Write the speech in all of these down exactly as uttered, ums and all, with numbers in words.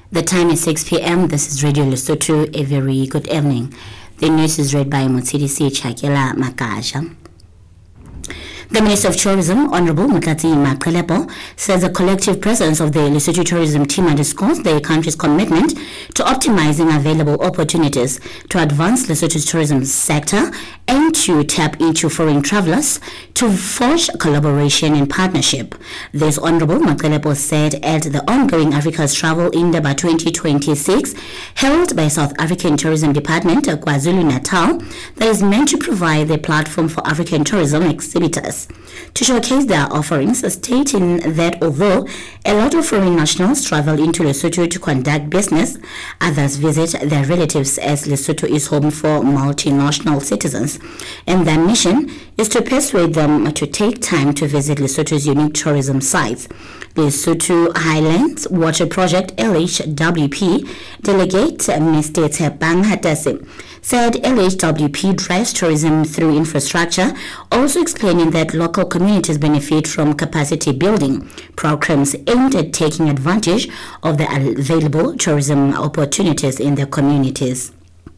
The time is six p.m. This is Radio Lesotho. A very good evening. The news is read by Motsidisi Chakela Makaja. The Minister of Tourism, Honorable Mutati Maqelepo, says the collective presence of the Lesotho tourism team underscores the country's commitment to optimizing available opportunities to advance Lesotho's tourism sector and to tap into foreign travelers to forge collaboration and partnership. This Honorable Maqelepo said at the ongoing Africa's Travel Indaba twenty twenty-six held by South African Tourism Department, KwaZulu-Natal, that is meant to provide a platform for African tourism exhibitors to showcase their offerings, stating that although a lot of foreign nationals travel into Lesotho to conduct business, others visit their relatives as Lesotho is home for multinational citizens, and their mission is to persuade them to take time to visit Lesotho's unique tourism sites. Lesotho Highlands Water Project L H W P delegate Mister Tshepang Hatase said L H W P drives tourism through infrastructure, also explaining that local communities benefit from capacity building programs aimed at taking advantage of the available tourism opportunities in their communities.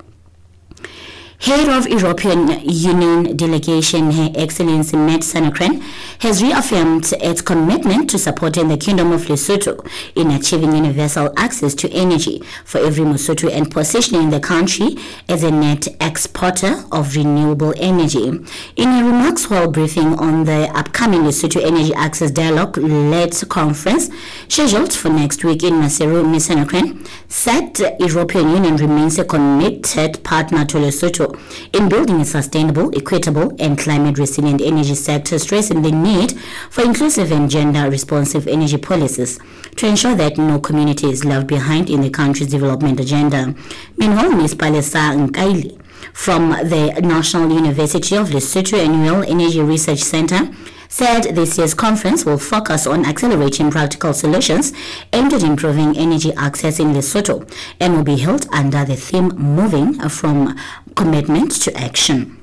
Head of European Union delegation, Her Excellency Mette Sanokren, has reaffirmed its commitment to supporting the Kingdom of Lesotho in achieving universal access to energy for every Lesotho and positioning the country as a net exporter of renewable energy. In her remarks while briefing on the upcoming Lesotho Energy Access Dialogue-led conference scheduled for next week in Maseru, Miz Sanokren said the European Union remains a committed partner to Lesotho in building a sustainable, equitable, and climate-resilient energy sector, stressing the need for inclusive and gender-responsive energy policies to ensure that no community is left behind in the country's development agenda. Meanwhile, Miz Palesa Nkaili from the National University of Lesotho Annual Energy Research Center said this year's conference will focus on accelerating practical solutions aimed at improving energy access in Lesotho and will be held under the theme Moving from Commitment to Action.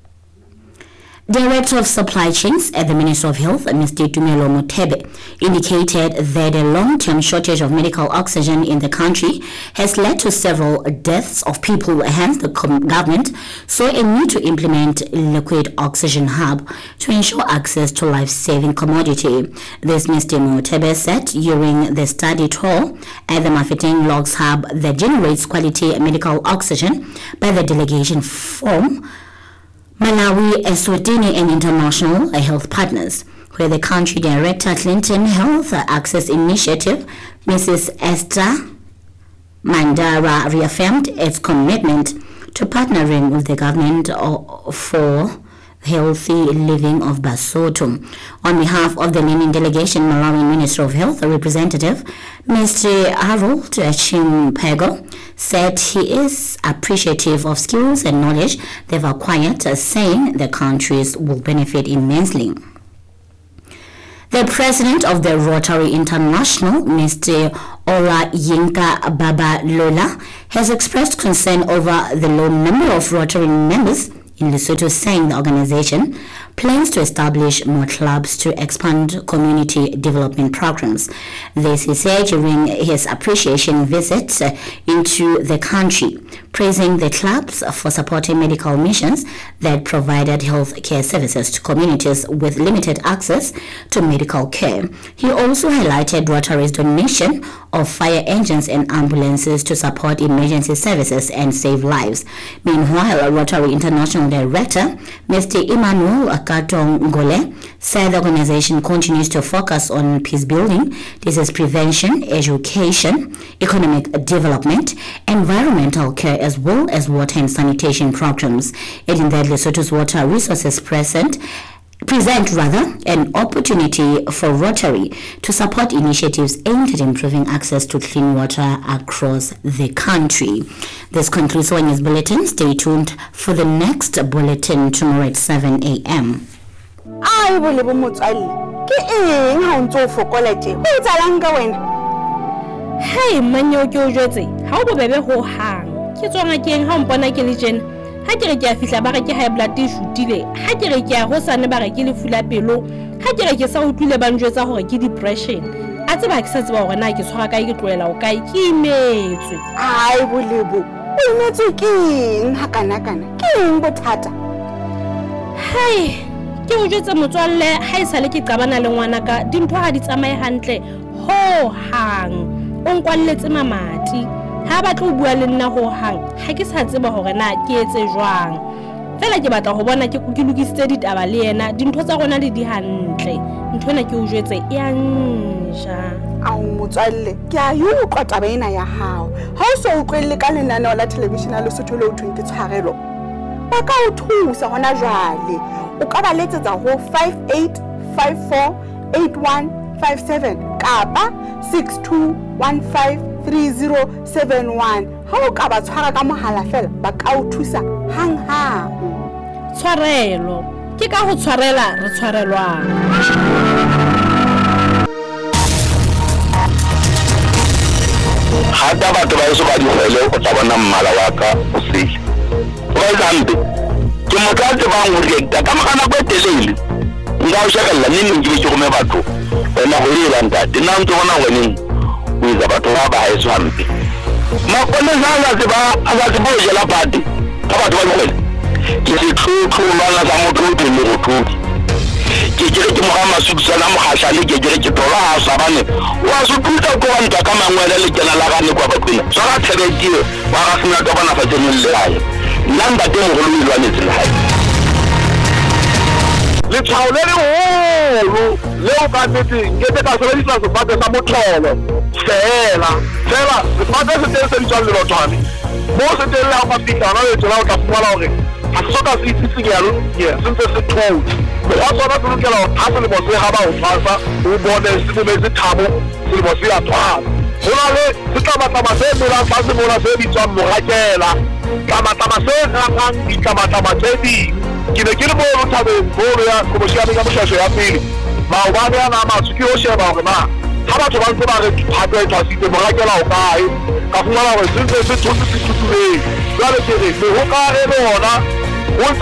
Director of Supply Chains at the Ministry of Health, Mister Tumelo Motebe, indicated that a long-term shortage of medical oxygen in the country has led to several deaths of people. Hence, the government saw a need to implement liquid oxygen hub to ensure access to life-saving commodity. This Mister Motebe said during the study tour at the Mafeteng Logs Hub that generates quality medical oxygen by the delegation from Malawi, Eswatini, and international health partners, where the country director Clinton Health Access Initiative, Missus Esther Mandara, reaffirmed its commitment to partnering with the government for healthy living of Basotho. On behalf of the leading delegation, Malawi Minister of Health representative Mister Harold Chimpego said he is appreciative of skills and knowledge they've acquired, saying the countries will benefit immensely. The president of the Rotary International, Mister Ola Yinka Baba Lola, has expressed concern over the low number of Rotary members in Lesotho, saying the organization plans to establish more clubs to expand community development programs. This he said during his appreciation visit into the country, praising the clubs for supporting medical missions that provided health care services to communities with limited access to medical care. He also highlighted Rotary's donation of fire engines and ambulances to support emergency services and save lives. Meanwhile, Rotary International Director Mister Emmanuel Akato Ngole said the organization continues to focus on peace building, disease prevention, education, economic development, environmental care, as well as water and sanitation programs, adding that Lesotho's water resources present present rather an opportunity for Rotary to support initiatives aimed at improving access to clean water across the country. This concludes our news bulletin. Stay tuned for the next bulletin tomorrow at seven a.m. Ai bole bo motswalle ke eng ha o ntse o fokola tje o etsalang ka wena? Hey manyo ke o jwetse ha o bobebe ho hang ke tsonga keng ha o mpona ke le jena ha ke re ke a fihla ba re ke high blood e shutile ha ke re ke a hosane ba re ke le fula pelo ha ke re ke sa utlwile ba njwetsa hore ke depression a tseba ke sa tseba hore na ke tshwara kae ke tloela o kae ke imetswe. Ai Bolebo, o imetswe ke eng ha kana kana? Ke eng bothata? Hai, ke o jwetse motswalle ha e sale ke qabana le ngwana ka dintho ha di tsamaye hantle ho hang. O nkwalletse mamati. Ha batla o bua le nna ho hang, ha ke sa tseba hore na ke etse jwang. Fela ke batla ho bona ke ke lokisitse ditaba le yena, dintho tsa rona le di hantle. Ntho ena ke o jwetse e a nsha. Ao motswalle, ke a yo utlwa taba ena ya hao. Ha o so utlwelle ka lenaneo la television la Lesotho le ho thweng ke tshwarelo, ba ka o thusa hona jwale. O ka ba letsetsa ho five eight five four eight one five seven kapa six two one five three zero seven one. Ha o ka ba tshwara ka mohala fela, ba ka o thusa hang hang. Tshwarelo ke ka ho tshwarela re tshwarelwang. Hata batho ba eso ba di hwele o tla bona mmala wa ka o sele. Wa zambe ke mokate ba ngo rekta ka magana kwa telele. Nga o shakalla nini ke ke gome batho. Wena go le ranta dina ntse bona weneng o iza batho ba ba eso hampe. Makone zanga se ba aba se bo jela pati. Ka batho ba hwele. Ke se tlotlo lwana sa motho o tlo go thuki. Ke jere ke mogama suksana mogashale ke jere ke tola ha sabane wa se puta ko ntwa ka mangwele le kena la gane kwa bakwena tsara tshebetile wa ga sena ka bona fa tseneng le hae namba teng go le lwane tsela hae le tshao le le holo le o ka tsetseng ke tsa sebedisa sefate sa motlholo fela fela sefate se teng se ditswang le bathwane mo se teng la ga fitana le tsela o tla fumana hore ha se soka se itse ke yalo ke sentse se thotse wa tsona ke lokela ho thasa le bose ha ba o tshwasa o bone se mo se thabo se le bose ya tshwasa hona le se tla batla ba se mo la fa se mo la se bitswa morakela ka matla ba se rang di ka matla ba tse di ke ne ke le mo lo thabeng bo ya go bo shia ka moshasho ya pele ba o ba ya na matsu ke o sheba hore na ha batho ba ntse ba re phato e tshasitse morakela o kae ka fumana hore se se thotse se thutuleng jwale ke re le ho ka e le hona o